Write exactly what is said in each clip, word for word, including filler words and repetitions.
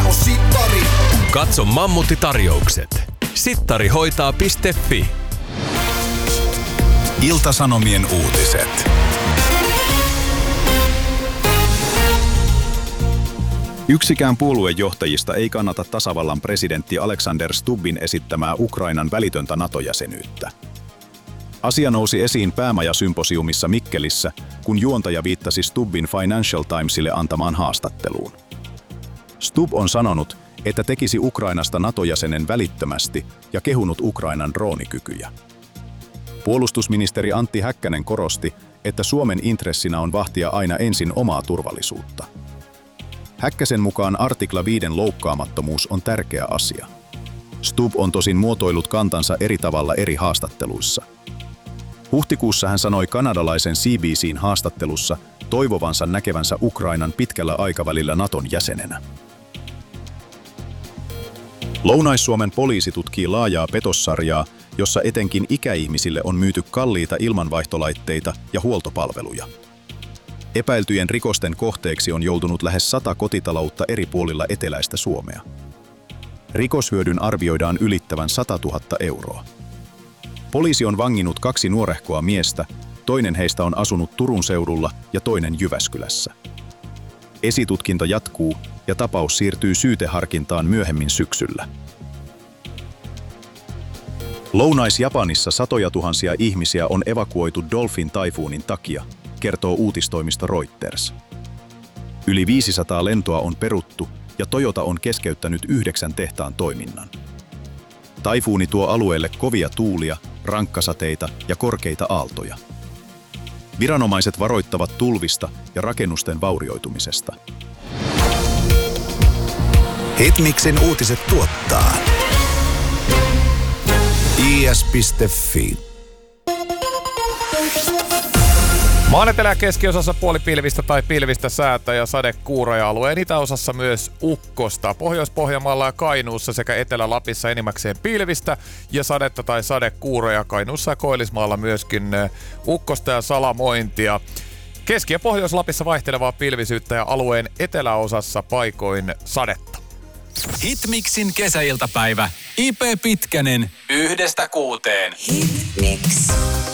Aamu Sittari. Katso Mammutti-tarjoukset. sittarihoitaa piste fi. Ilta-Sanomien uutiset. Yksikään puoluejohtajista ei kannata tasavallan presidentti Alexander Stubbin esittämää Ukrainan välitöntä NATO-jäsenyyttä. Asia nousi esiin päämajasymposiumissa Mikkelissä, kun juontaja viittasi Stubbin Financial Timesille antamaan haastatteluun. Stubb on sanonut, että tekisi Ukrainasta NATO-jäsenen välittömästi ja kehunut Ukrainan droonikykyjä. Puolustusministeri Antti Häkkänen korosti, että Suomen intressinä on vahtia aina ensin omaa turvallisuutta. Häkkäsen mukaan artikla viiden loukkaamattomuus on tärkeä asia. Stubb on tosin muotoillut kantansa eri tavalla eri haastatteluissa. Huhtikuussa hän sanoi kanadalaisen C B C:n haastattelussa toivovansa näkevänsä Ukrainan pitkällä aikavälillä Naton jäsenenä. Lounais-Suomen poliisi tutkii laajaa petossarjaa, jossa etenkin ikäihmisille on myyty kalliita ilmanvaihtolaitteita ja huoltopalveluja. Epäiltyjen rikosten kohteeksi on joutunut lähes sata kotitaloutta eri puolilla eteläistä Suomea. Rikoshyödyn arvioidaan ylittävän sata tuhatta euroa. Poliisi on vanginnut kaksi nuorehkoa miestä, toinen heistä on asunut Turun seudulla ja toinen Jyväskylässä. Esitutkinta jatkuu ja tapaus siirtyy syyteharkintaan myöhemmin syksyllä. Lounais-Japanissa satoja tuhansia ihmisiä on evakuoitu Dolphin-taifuunin takia, kertoo uutistoimisto Reuters. Yli viisisataa lentoa on peruttu ja Toyota on keskeyttänyt yhdeksän tehtaan toiminnan. Taifuuni tuo alueelle kovia tuulia, rankkasateita ja korkeita aaltoja. Viranomaiset varoittavat tulvista ja rakennusten vaurioitumisesta. Hitmixin uutiset tuottaa i s piste f i. Maan etelä- ja keskiosassa puolipilvistä tai pilvistä säätä ja sadekuuroja, alueen itäosassa myös ukkosta. Pohjois-Pohjanmaalla ja Kainuussa sekä Etelä-Lapissa enimmäkseen pilvistä ja sadetta tai sadekuuroja. Kainuussa ja Koillismaalla myöskin ukkosta ja salamointia. Keski- ja Pohjois-Lapissa vaihtelevaa pilvisyyttä ja alueen eteläosassa paikoin sadetta. Hitmixin kesäiltapäivä. I P Pitkänen yhdestä kuuteen. Hitmix.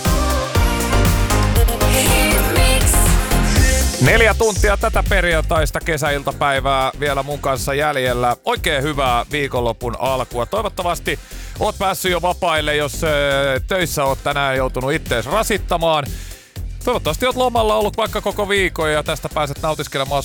Neljä tuntia tätä perjantaista kesäiltapäivää vielä mun kanssa jäljellä. Oikein hyvää viikonlopun alkua. Toivottavasti oot päässyt jo vapaille, jos töissä oot tänään joutunut ittees rasittamaan. Toivottavasti oot lomalla ollut vaikka koko viikon ja tästä pääset nautiskelemaan